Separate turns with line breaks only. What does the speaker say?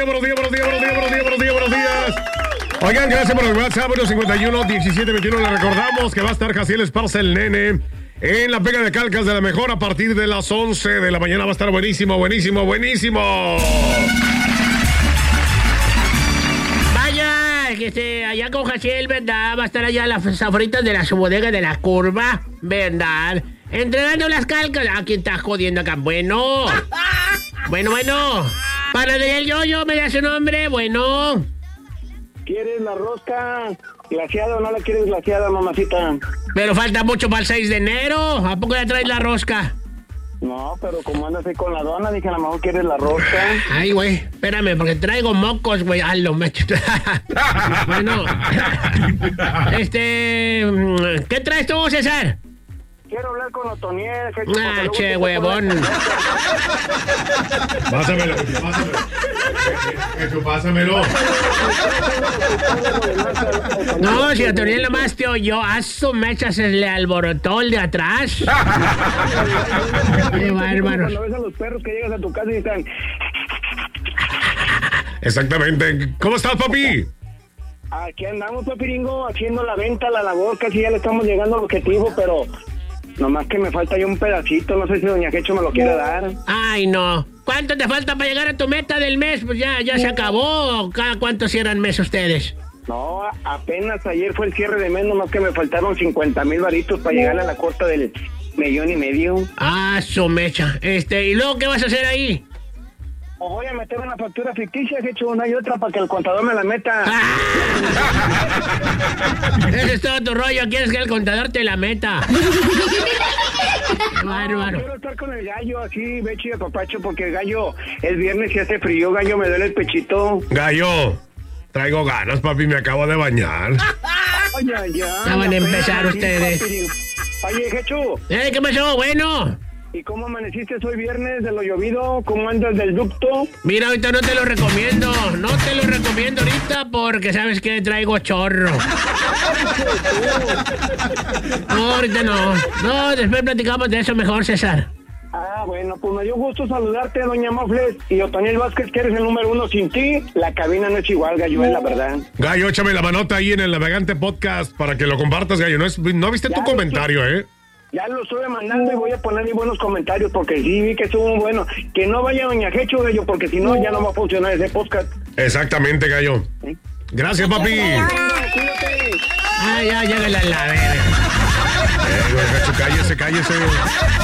Buenos días. Oigan, gracias por el WhatsApp, 51-1721. Le recordamos que va a estar Jaciel Esparza, el nene, en la pega de calcas de la mejor a partir de las 11 de la mañana. Va a estar buenísimo.
Vaya, allá con Jaciel, ¿verdad? Va a estar allá las afueritas de la bodega de la curva, ¿verdad? Entregando las calcas. ¿A quién está jodiendo acá? Bueno. Panadería El Yoyo, me da su nombre, bueno.
¿Quieres la rosca glaseada o no la quieres glaseada, mamacita?
Pero falta mucho para el 6 de enero. ¿A poco ya traes la rosca?
No, pero como andas ahí con la dona, dije, a lo mejor quieres la rosca.
Ay, güey, espérame, porque traigo mocos, güey. Ay, lo mecho. Bueno, ¿qué traes tú, César?
Quiero hablar con Otoniel.
Che, huevón.
Pásamelo.
No, si Otoniel nomás te oyó, a su mecha se le alborotó el de atrás. Qué bárbaro.
Cuando ves a los perros que llegas a tu casa y están...
Exactamente. ¿Cómo estás, papi?
Aquí andamos, papiringo, haciendo la venta, la labor, casi ya le estamos llegando al objetivo, pero... nomás que me falta ya un pedacito, no sé si doña Quecho me lo quiere dar.
Ay, no. ¿Cuánto te falta para llegar a tu meta del mes? Pues ya se acabó. ¿Cada cuánto cierran mes ustedes?
No, apenas ayer fue el cierre de mes, nomás que me faltaron 50,000 varitos para llegar a la cuota del 1.5 million.
Ah, su mecha. ¿Y luego qué vas a hacer ahí?
O voy a meter una factura ficticia, que he hecho una y otra para que el contador me la meta.
Ese es todo tu rollo, quieres que el contador te la meta. Bárbaro.
Quiero estar con el gallo así, becho y papacho, porque el gallo, el viernes se hace frío, gallo, me duele el pechito.
Gallo, traigo ganas, papi, me acabo de bañar.
Ya.
Ya van a empezar ustedes.
Oye, Jechu.
¿Qué pasó? Bueno.
¿Y cómo amaneciste hoy viernes de lo llovido? ¿Cómo andas del ducto?
Mira, ahorita no te lo recomiendo. No te lo recomiendo ahorita porque sabes que traigo chorro. No, ahorita no. No, después platicamos de eso mejor, César.
Ah, bueno, pues me dio gusto saludarte, doña Mofles. Y Otoniel Vázquez, que eres el número 1 sin ti. La cabina no es igual, gallo, es la verdad.
Gallo, échame la manota ahí en el Navegante Podcast para que lo compartas, gallo. No viste tu comentario, ¿eh?
Ya lo estuve mandando y voy a poner ahí buenos comentarios porque sí vi que estuvo muy bueno. Que no vaya doña Jecho, gallo, porque si no ya no va a funcionar ese podcast.
Exactamente, gallo. ¿Sí? Gracias, papi.
Cuídate.
Ya, llévela a la verga.
Cállese.